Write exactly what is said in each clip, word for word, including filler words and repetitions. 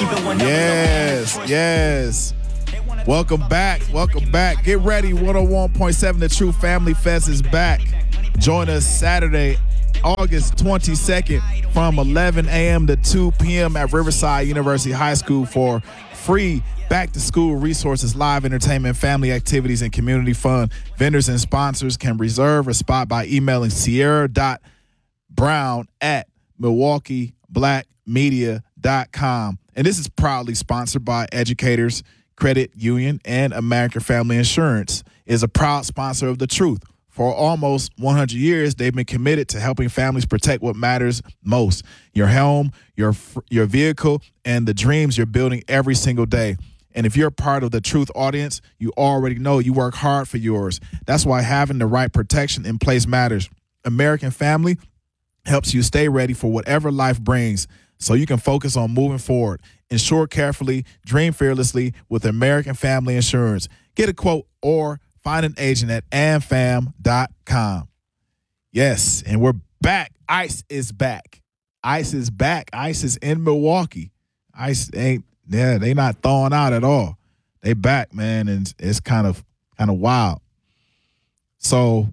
Yes, yes. Welcome back. Welcome back. Get ready. one oh one point seven The True Family Fest is back. Join us Saturday, August twenty-second from eleven a.m. to two p.m. at Riverside University High School for free back-to-school resources, live entertainment, family activities, and community fun. Vendors and sponsors can reserve a spot by emailing sierra.brown at milwaukee black media dot com. And this is proudly sponsored by Educators Credit Union, and American Family Insurance is a proud sponsor of The Truth. For almost one hundred years, they've been committed to helping families protect what matters most: your home, your your vehicle, and the dreams you're building every single day. And if you're part of the Truth audience, you already know you work hard for yours. That's why having the right protection in place matters. American Family helps you stay ready for whatever life brings, so you can focus on moving forward. Insure carefully, dream fearlessly with American Family Insurance. Get a quote or find an agent at amfam dot com. Yes, and we're back. ICE is back. ICE is back. ICE is in Milwaukee. ICE ain't, yeah, they not thawing out at all. They back, man, and it's kind of kind of wild. So,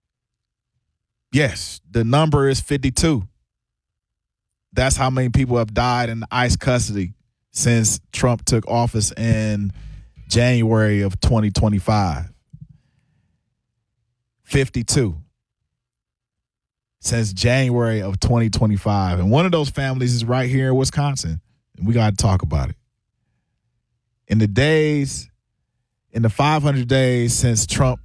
yes, the number is fifty-two. That's how many people have died in ICE custody since Trump took office in January of twenty twenty-five. fifty-two. Since January of twenty twenty-five. And one of those families is right here in Wisconsin. And we got to talk about it. In the days, in the five hundred days since Trump's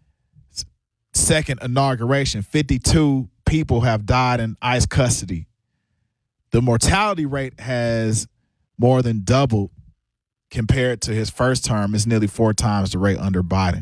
second inauguration, fifty-two people have died in ICE custody. The mortality rate has more than doubled compared to his first term. It's nearly four times the rate under Biden.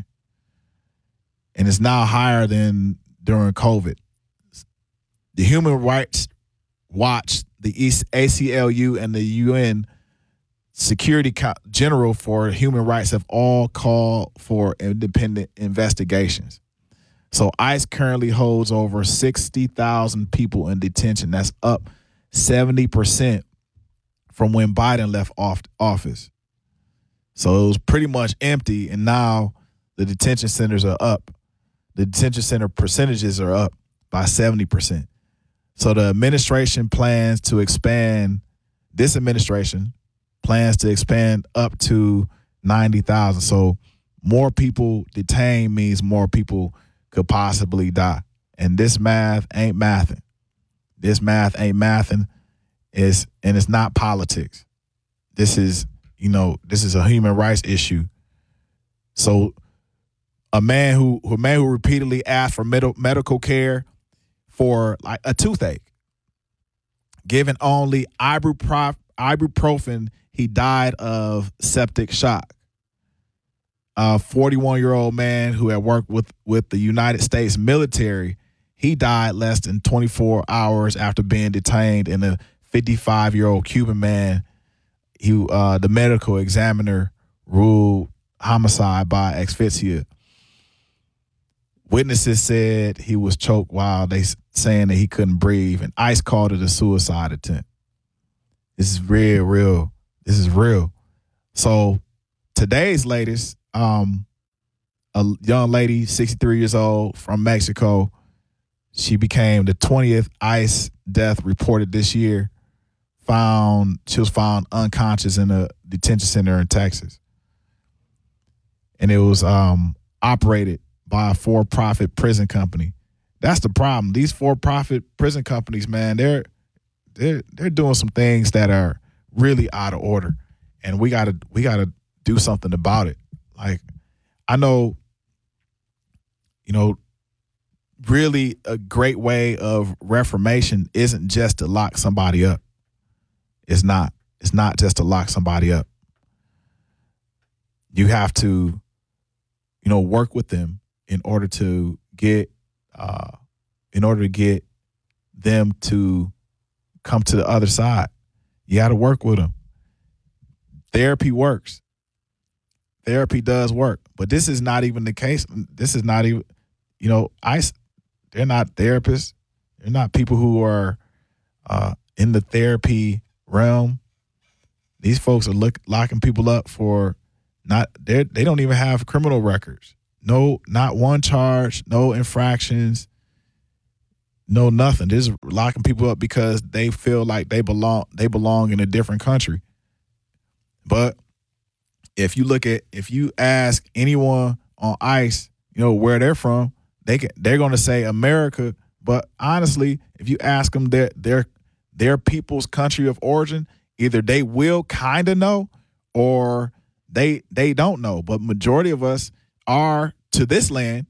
And it's now higher than during COVID. The Human Rights Watch, the A C L U, and the U N Security General for Human Rights have all called for independent investigations. So ICE currently holds over sixty thousand people in detention. That's up seventy percent from when Biden left off office. So it was pretty much empty, and now the detention centers are up. The detention center percentages are up by seventy percent. So the administration plans to expand, this administration plans to expand up to ninety thousand. So more people detained means more people could possibly die. And this math ain't mathing. This math ain't mathing. It's, and it's not politics. This is, you know, this is a human rights issue. So a man who, a man who repeatedly asked for med- medical care for like a toothache, given only ibuprof- ibuprofen, he died of septic shock. A forty-one-year-old man who had worked with, with the United States military, he died less than twenty-four hours after being detained. And a fifty-five-year-old Cuban man, he uh, the medical examiner ruled homicide by asphyxia. Witnesses said he was choked while they saying that he couldn't breathe, and ICE called it a suicide attempt. This is real, real. This is real. So today's latest, um, a young lady, sixty-three years old from Mexico, she became the twentieth ICE death reported this year. Found she was found unconscious in a detention center in Texas, and it was um, operated by a for-profit prison company. That's the problem. These for-profit prison companies, man, they're they're they're doing some things that are really out of order, and we gotta we gotta do something about it. Like, I know, you know, really a great way of reformation isn't just to lock somebody up. It's not. It's not just to lock somebody up. You have to, you know, work with them in order to get, uh, in order to get them to come to the other side. You got to work with them. Therapy works. Therapy does work, but this is not even the case. This is not even, you know, ICE, they're not therapists. They're not people who are uh, in the therapy realm. These folks are look, locking people up for not they they don't even have criminal records. No, not one charge, no infractions, no nothing. They're just locking people up because they feel like they belong they belong in a different country. But if you look at if you ask anyone on ICE, you know, where they're from, they can they're going to say America. But honestly, if you ask them their their their people's country of origin, either they will kind of know or they they don't know. But majority of us are to this land,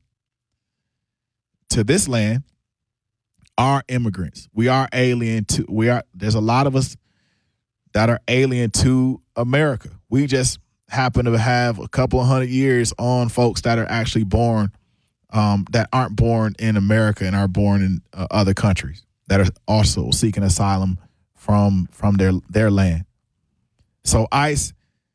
to this land, are immigrants. We are alien to we are there's a lot of us that are alien to America. We just happen to have a couple of hundred years on folks that are actually born um, that aren't born in America and are born in uh, other countries that are also seeking asylum from from their their land. So ICE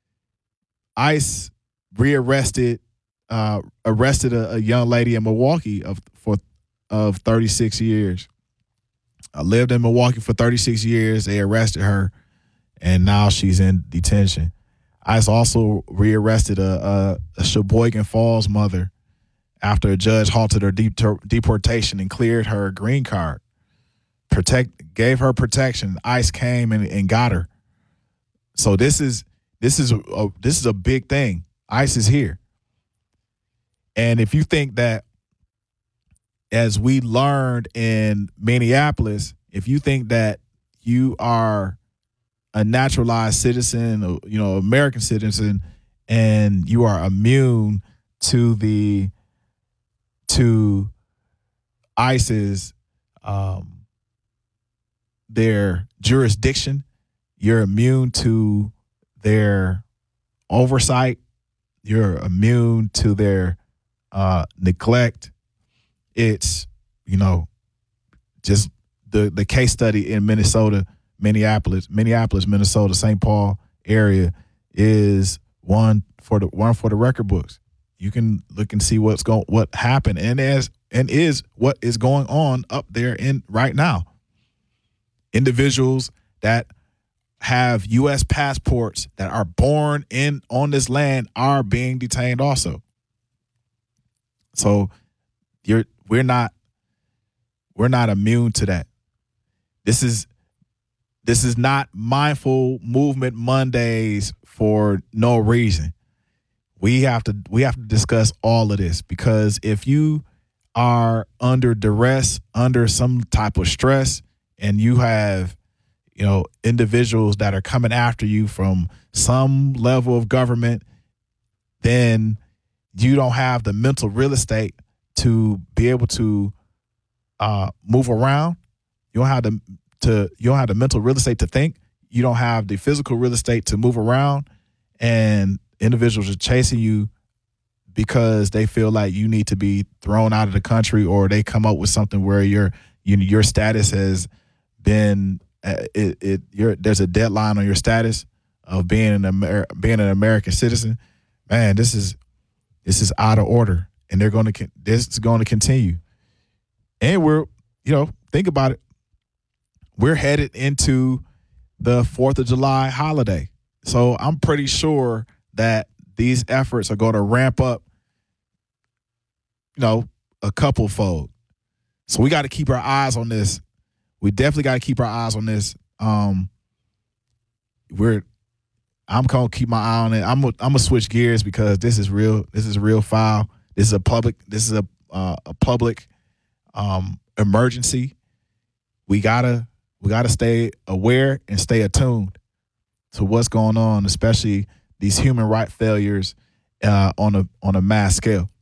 ICE rearrested uh, arrested a, a young lady in Milwaukee of for of thirty-six years. I lived in Milwaukee for thirty-six years. They arrested her, and now she's in detention. ICE also rearrested a, a, a Sheboygan Falls mother after a judge halted her de- deportation and cleared her green card. Protect gave her protection. ICE came and, and got her. So this is this is a, a this is a big thing. ICE is here, and if you think that, as we learned in Minneapolis, if you think that you are a naturalized citizen, you know, American citizen, and you are immune to the to ICE's um, their jurisdiction, you're immune to their oversight, you're immune to their uh, neglect. It's, you know, just the, the case study in Minnesota, Minneapolis, Minneapolis, Minnesota, Saint Paul area is one for the one for the record books. You can look and see what's going, what happened, and as and is what is going on up there in right now. Individuals that have U S passports that are born in on this land are being detained also. So you're we're not we're not immune to that. This is this is not Mindful Movement Mondays for no reason. We have to we have to discuss all of this, because if you are under duress, under some type of stress, and you have, you know, individuals that are coming after you from some level of government, then you don't have the mental real estate to be able to uh, move around. You don't have the to you don't have the mental real estate to think. You don't have the physical real estate to move around, and individuals are chasing you because they feel like you need to be thrown out of the country, or they come up with something where your you know, your status has been uh, it, it you're, there's a deadline on your status of being an Amer- being an American citizen. Man, this is this is out of order, and they're going to this is going to continue. And we're you know think about it. We're headed into the fourth of July holiday, so I'm pretty sure that these efforts are going to ramp up, you know, a couple fold. So we got to keep our eyes on this. We definitely got to keep our eyes on this. Um, we're, I'm going to keep my eye on it. I'm, I'm going to switch gears because this is real. This is a real file. This is a public, this is a, uh, a public um, emergency. We gotta, we gotta stay aware and stay attuned to what's going on, especially these human rights failures uh, on a on a mass scale.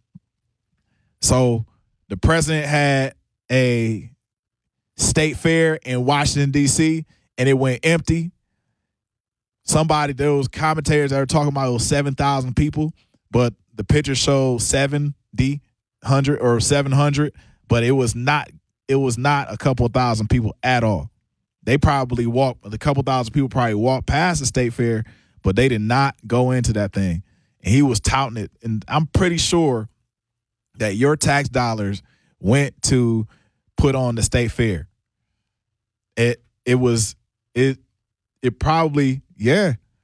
So the president had a state fair in Washington, D C, and it went empty. Somebody, there was commentators that were talking about it was seven thousand people, but the picture showed seventy, one hundred or seven hundred, but it was not it was not a couple of thousand people at all. They probably walked, a couple thousand people probably walked past the state fair, but they did not go into that thing. And he was touting it. And I'm pretty sure that your tax dollars went to put on the state fair. It it was it it probably, yeah.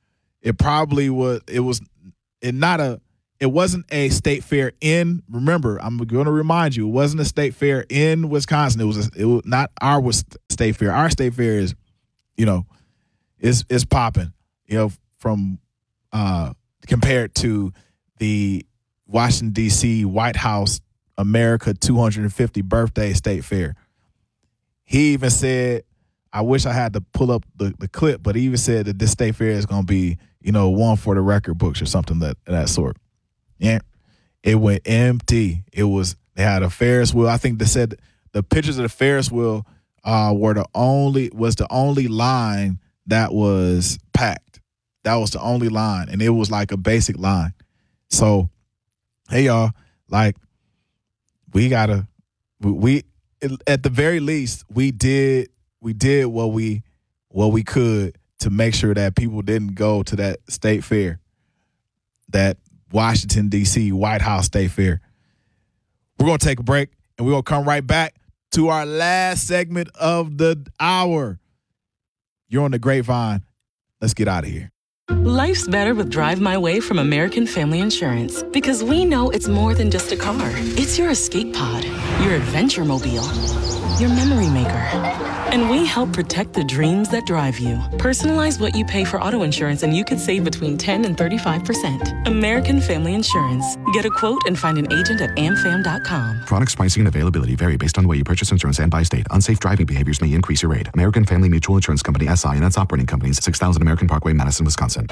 it probably was. It was it not a. It wasn't a state fair in. Remember, I'm going to remind you, it wasn't a state fair in Wisconsin. It was. A, it was not our state fair. Our state fair is, you know, is is popping. You know, from uh, compared to the Washington D C White House America two hundred fiftieth birthday state fair. He even said, I wish I had to pull up the, the clip, but he even said that this state fair is going to be, you know, one for the record books or something that that sort. Yeah, it went empty. It was they had a Ferris wheel. I think they said the pictures of the Ferris wheel uh, were the only was the only line that was packed. That was the only line, and it was like a basic line. So, hey y'all, like we gotta we, we at the very least we did we did what we what we could to make sure that people didn't go to that state fair, that Washington, D C White House State Fair. We're going to take a break, and we're going to come right back to our last segment of the hour. You're on the Grapevine. Let's get out of here. Life's better with Drive My Way from American Family Insurance, because we know it's more than just a car. It's your escape pod, your adventure mobile, your memory maker. And we help protect the dreams that drive you. Personalize what you pay for auto insurance and you could save between ten and thirty-five percent. American Family Insurance. Get a quote and find an agent at am fam dot com. Products, pricing, and availability vary based on the way you purchase insurance and by state. Unsafe driving behaviors may increase your rate. American Family Mutual Insurance Company, S I and its operating companies, six thousand American Parkway, Madison, Wisconsin.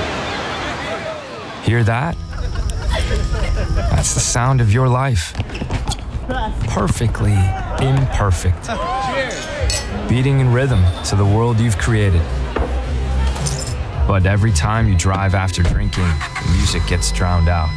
Hear that? That's the sound of your life. Perfectly imperfect. Beating in rhythm to the world you've created. But every time you drive after drinking, the music gets drowned out.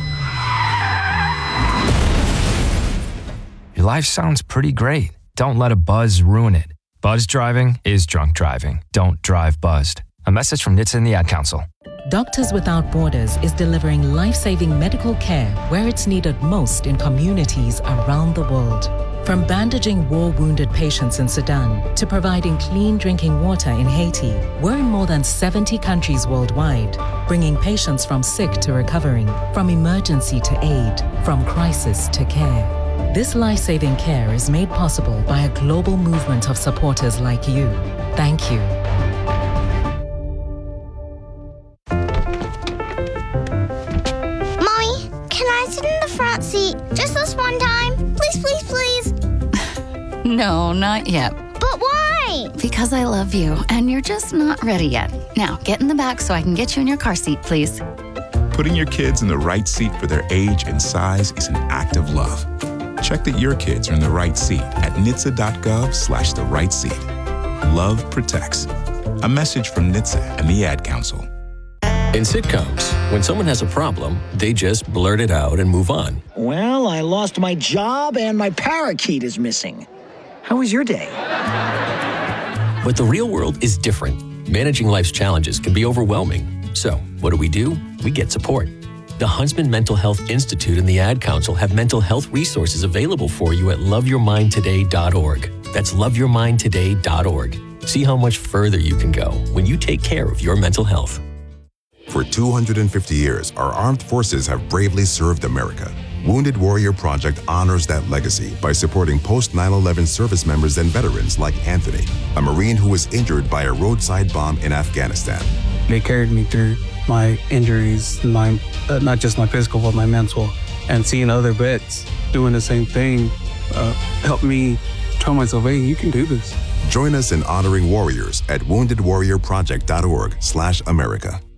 Your life sounds pretty great. Don't let a buzz ruin it. Buzz driving is drunk driving. Don't drive buzzed. A message from N H T S A and the Ad Council. Doctors Without Borders is delivering life-saving medical care where it's needed most in communities around the world. From bandaging war-wounded patients in Sudan to providing clean drinking water in Haiti, we're in more than seventy countries worldwide, bringing patients from sick to recovering, from emergency to aid, from crisis to care. This life-saving care is made possible by a global movement of supporters like you. Thank you. Mommy, can I sit in the front seat just this one time? Please, please, please. No, not yet. But why? Because I love you, and you're just not ready yet. Now, get in the back so I can get you in your car seat, please. Putting your kids in the right seat for their age and size is an act of love. Check that your kids are in the right seat at N H T S A dot gov slash the right seat. Love protects. A message from N H T S A and the Ad Council. In sitcoms, when someone has a problem, they just blurt it out and move on. Well, I lost my job and my parakeet is missing. How was your day? But the real world is different. Managing life's challenges can be overwhelming. So, what do we do? We get support. The Huntsman Mental Health Institute and the Ad Council have mental health resources available for you at love your mind today dot org. That's love your mind today dot org. See how much further you can go when you take care of your mental health. For two hundred fifty years, our armed forces have bravely served America. Wounded Warrior Project honors that legacy by supporting post nine eleven service members and veterans like Anthony, a Marine who was injured by a roadside bomb in Afghanistan. They carried me through my injuries, my uh, not just my physical, but my mental. And seeing other vets doing the same thing uh, helped me tell myself, hey, you can do this. Join us in honoring warriors at wounded warrior project dot org slash America.